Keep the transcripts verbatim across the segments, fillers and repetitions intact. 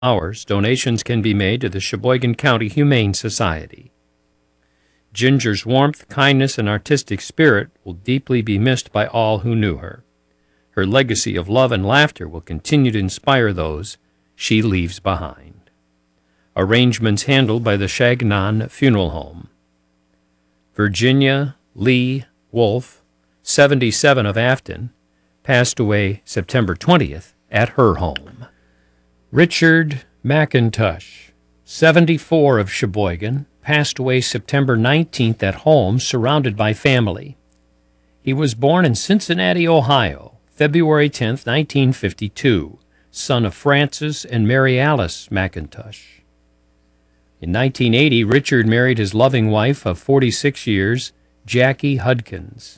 Hours, donations can be made to the Sheboygan County Humane Society. Ginger's warmth, kindness, and artistic spirit will deeply be missed by all who knew her. Her legacy of love and laughter will continue to inspire those she leaves behind. Arrangements handled by the Chagnon Funeral Home. Virginia Lee Wolfe, seventy-seven, of Afton, passed away September twentieth at her home. Richard McIntosh, seventy-four, of Sheboygan, passed away September nineteenth at home, surrounded by family. He was born in Cincinnati, Ohio, February tenth, nineteen fifty-two, son of Francis and Mary Alice McIntosh. In nineteen eighty, Richard married his loving wife of forty-six years, Jackie Hudkins.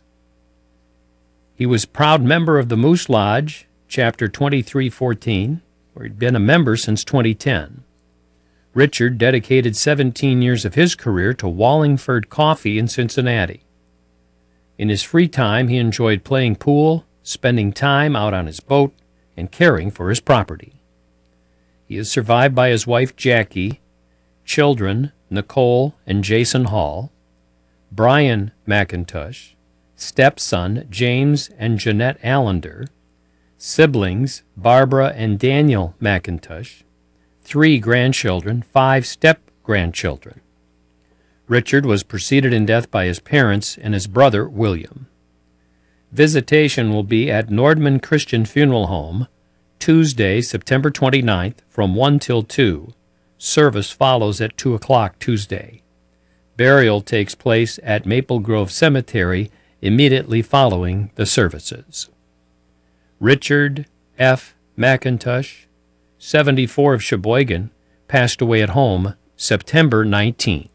He was proud member of the Moose Lodge, Chapter twenty-three fourteen, where he'd been a member since twenty ten. Richard dedicated seventeen years of his career to Wallingford Coffee in Cincinnati. In his free time, he enjoyed playing pool, spending time out on his boat, and caring for his property. He is survived by his wife Jackie, children Nicole and Jason Hall, Brian McIntosh, stepson James and Jeanette Allender, siblings Barbara and Daniel McIntosh, three grandchildren, five step-grandchildren. Richard was preceded in death by his parents and his brother William. Visitation will be at Nordman Christian Funeral Home, Tuesday, September twenty-ninth, from one till two. Service follows at two o'clock Tuesday. Burial takes place at Maple Grove Cemetery immediately following the services. Richard F. McIntosh, seventy-four, of Sheboygan, passed away at home September nineteenth.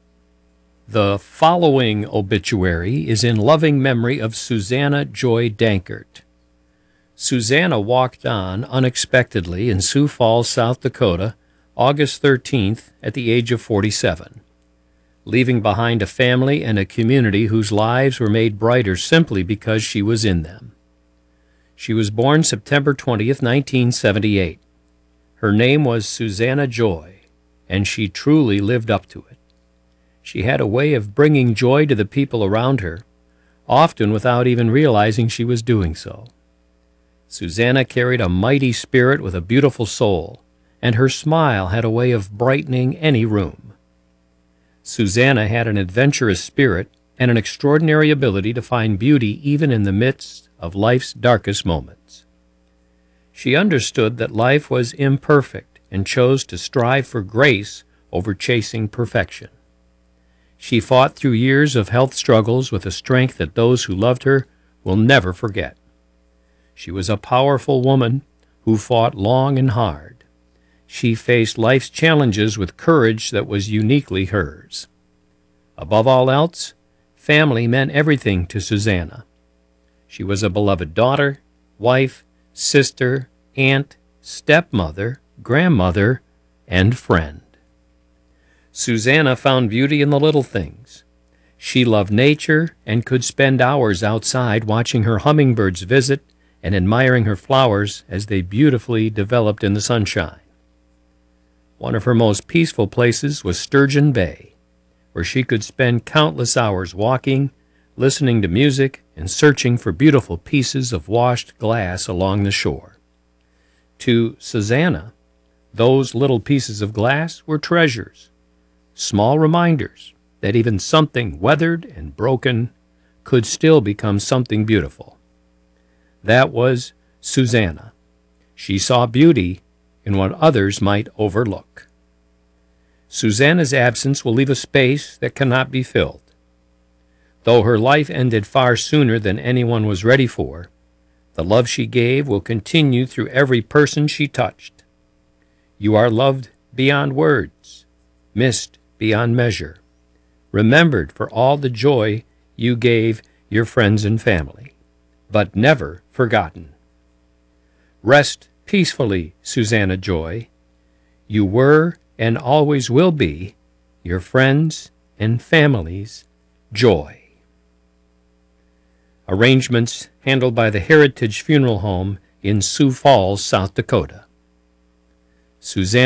The following obituary is in loving memory of Susanna Joy Dankert. Susanna walked on unexpectedly in Sioux Falls, South Dakota, August thirteenth, at the age of forty-seven, leaving behind a family and a community whose lives were made brighter simply because she was in them. She was born September twentieth, nineteen seventy-eight. Her name was Susanna Joy, and she truly lived up to it. She had a way of bringing joy to the people around her, often without even realizing she was doing so. Susanna carried a mighty spirit with a beautiful soul, and her smile had a way of brightening any room. Susanna had an adventurous spirit and an extraordinary ability to find beauty even in the midst of life's darkest moments. She understood that life was imperfect and chose to strive for grace over chasing perfection. She fought through years of health struggles with a strength that those who loved her will never forget. She was a powerful woman who fought long and hard. She faced life's challenges with courage that was uniquely hers. Above all else, family meant everything to Susanna. She was a beloved daughter, wife, sister, aunt, stepmother, grandmother, and friend. Susanna found beauty in the little things. She loved nature and could spend hours outside watching her hummingbirds visit and admiring her flowers as they beautifully developed in the sunshine. One of her most peaceful places was Sturgeon Bay, where she could spend countless hours walking, listening to music, and searching for beautiful pieces of washed glass along the shore. To Susanna, those little pieces of glass were treasures, small reminders that even something weathered and broken could still become something beautiful. That was Susanna. She saw beauty in what others might overlook. Susanna's absence will leave a space that cannot be filled. Though her life ended far sooner than anyone was ready for, the love she gave will continue through every person she touched. You are loved beyond words, missed beyond measure, remembered for all the joy you gave your friends and family, but never forgotten. Rest peacefully, Susanna Joy. You were and always will be your friends and family's joy. Arrangements handled by the Heritage Funeral Home in Sioux Falls, South Dakota. Suzanne